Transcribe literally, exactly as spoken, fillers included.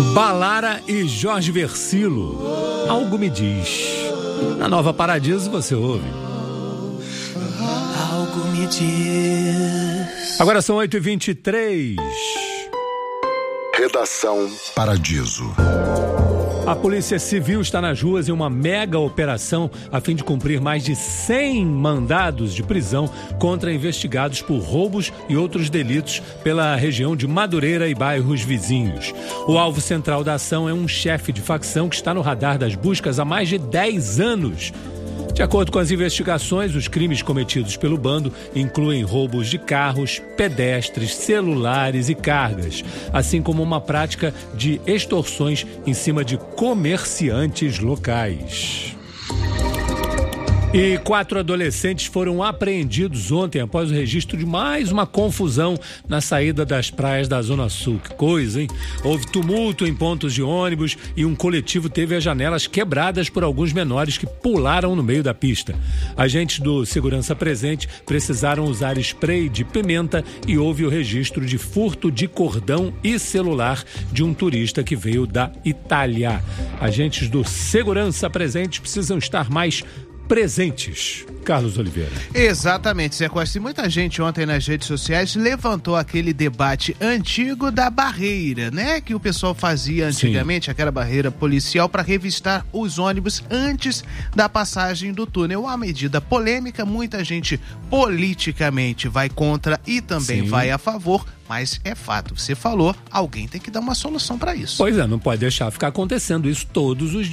Balara e Jorge Versilo, Algo Me Diz. Na Nova Paradiso você ouve Algo me diz. Agora são oito e vinte e três. Redação Paradiso. A Polícia Civil está nas ruas em uma mega operação a fim de cumprir mais de cem mandados de prisão contra investigados por roubos e outros delitos pela região de Madureira e bairros vizinhos. O alvo central da ação é um chefe de facção que está no radar das buscas há mais de dez anos. De acordo com as investigações, os crimes cometidos pelo bando incluem roubos de carros, pedestres, celulares e cargas, assim como uma prática de extorsões em cima de comerciantes locais. E quatro adolescentes foram apreendidos ontem após o registro de mais uma confusão na saída das praias da Zona Sul. Que coisa, hein? Houve tumulto em pontos de ônibus e um coletivo teve as janelas quebradas por alguns menores que pularam no meio da pista. Agentes do Segurança Presente precisaram usar spray de pimenta e houve o registro de furto de cordão e celular de um turista que veio da Itália. Agentes do Segurança Presente precisam estar mais presentes. Carlos Oliveira. Exatamente, Zé Costa. E muita gente ontem nas redes sociais levantou aquele debate antigo da barreira, né? Que o pessoal fazia antigamente, Sim. aquela barreira policial para revistar os ônibus antes da passagem do túnel. Uma medida polêmica, muita gente politicamente vai contra e também Sim. vai a favor. Mas é fato, você falou, alguém tem que dar uma solução para isso. Pois é, não pode deixar ficar acontecendo isso todos os dias.